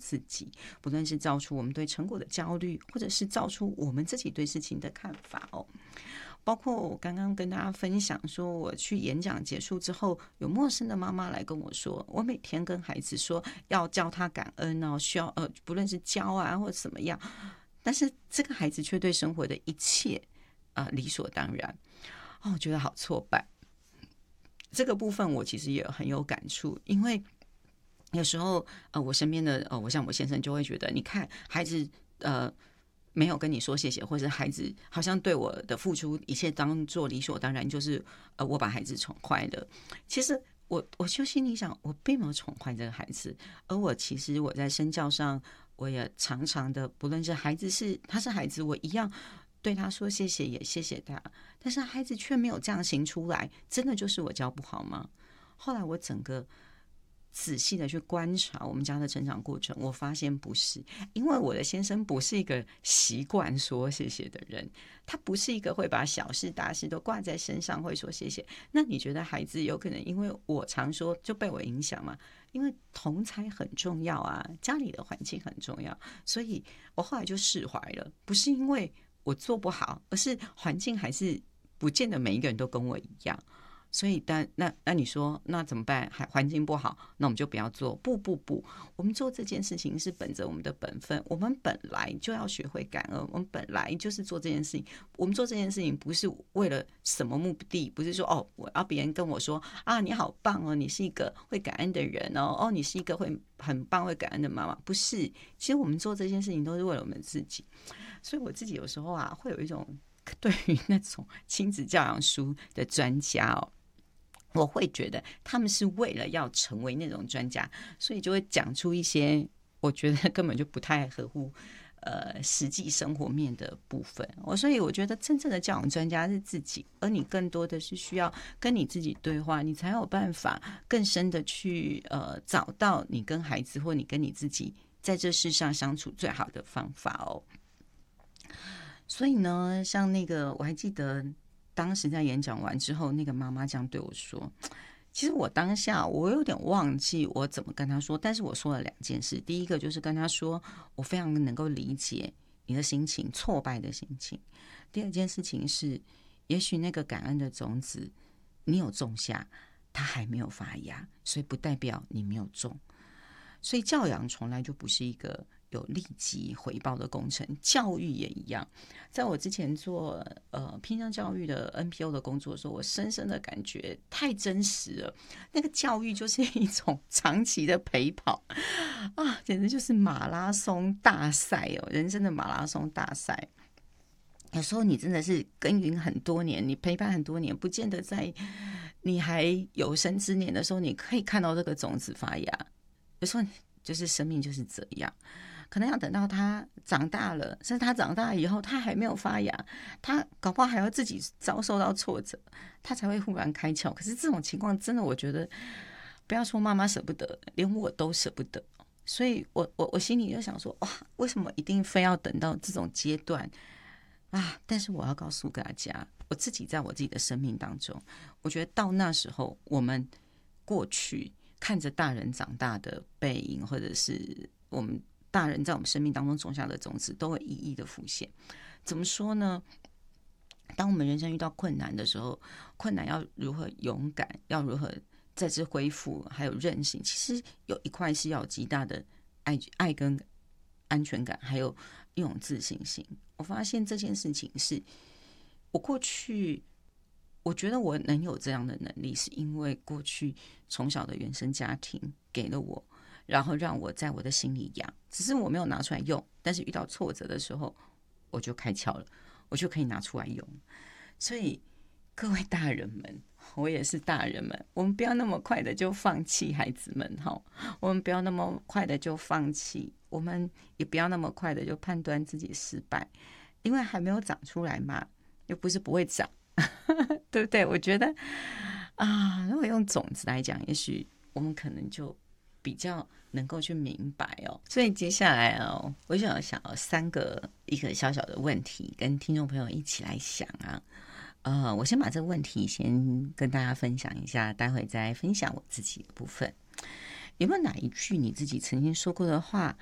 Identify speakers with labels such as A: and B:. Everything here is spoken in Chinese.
A: 自己，不论是造出我们对成果的焦虑，或者是造出我们自己对事情的看法哦。包括我刚刚跟大家分享说，我去演讲结束之后，有陌生的妈妈来跟我说，我每天跟孩子说要教他感恩哦，需要不论是教啊或者怎么样，但是这个孩子却对生活的一切理所当然。我觉得好挫败。这个部分我其实也很有感触，因为有时候我身边的我像我先生就会觉得，你看孩子没有跟你说谢谢，或者孩子好像对我的付出一切当做理所当然，就是我把孩子宠坏了。其实我就心里想，我并没有宠坏这个孩子，而我其实我在身教上，我也常常的，不论是孩子他是孩子，我一样对他说谢谢，也谢谢他，但是孩子却没有这样行出来，真的就是我教不好吗？后来我整个仔细的去观察我们家的成长过程，我发现不是，因为我的先生不是一个习惯说谢谢的人，他不是一个会把小事大事都挂在身上会说谢谢。那你觉得孩子有可能因为我常说就被我影响吗？因为同才很重要啊，家里的环境很重要，所以我后来就释怀了，不是因为我做不好，而是环境还是不见得每一个人都跟我一样。所以那你说那怎么办？环境不好，那我们就不要做。不，我们做这件事情是本着我们的本分，我们本来就要学会感恩，我们本来就是做这件事情。我们做这件事情不是为了什么目的，不是说我要别人跟我说你好棒哦，你是一个会感恩的人哦，你是一个会很棒会感恩的妈妈。不是，其实我们做这件事情都是为了我们自己。所以我自己有时候会有一种对于那种亲子教养书的专家我会觉得他们是为了要成为那种专家，所以就会讲出一些我觉得根本就不太合乎实际生活面的部分。所以我觉得真正的教养专家是自己，而你更多的是需要跟你自己对话，你才有办法更深的去找到你跟孩子或你跟你自己在这世上相处最好的方法哦。所以呢，像那个我还记得当时在演讲完之后，那个妈妈这样对我说，其实我当下我有点忘记我怎么跟她说，但是我说了2件事。第一个就是跟她说我非常能够理解你的心情，挫败的心情。第二件事情是，也许那个感恩的种子你有种下，它还没有发芽，所以不代表你没有种。所以教养从来就不是一个有立即回报的工程，教育也一样。在我之前做偏向教育的 NPO 的工作的时候，我深深的感觉太真实了。那个教育就是一种长期的陪跑简直就是马拉松大赛人生的马拉松大赛。有时候你真的是耕耘很多年，你陪伴很多年，不见得在你还有生之年的时候，你可以看到这个种子发芽。有时候就是生命就是这样，可能要等到他长大了，甚至他长大以后他还没有发芽，他搞不好还要自己遭受到挫折，他才会忽然开窍。可是这种情况真的，我觉得不要说妈妈舍不得，连我都舍不得。所以我心里就想说，为什么一定非要等到这种阶段但是我要告诉大家，我自己在我自己的生命当中，我觉得到那时候，我们过去看着大人长大的背影，或者是我们大人在我们生命当中种下的种子，都会一一的浮现。怎么说呢？当我们人生遇到困难的时候，困难要如何勇敢，要如何再次恢复，还有韧性，其实有一块是要有极大的爱跟安全感，还有一种自信心。我发现这件事情是我过去我觉得我能有这样的能力，是因为过去从小的原生家庭给了我，然后让我在我的心里养，只是我没有拿出来用，但是遇到挫折的时候我就开窍了，我就可以拿出来用。所以各位大人们，我也是大人们，我们不要那么快的就放弃孩子们，我们不要那么快的就放弃，我们也不要那么快的就判断自己失败，因为还没有长出来嘛，又不是不会长对不对？我觉得如果用种子来讲，也许我们可能就比较能够去明白所以接下来我想3个一个小小的问题，跟听众朋友一起来想我先把这个问题先跟大家分享一下，待会再分享我自己的部分。有没有哪一句你自己曾经说过的话，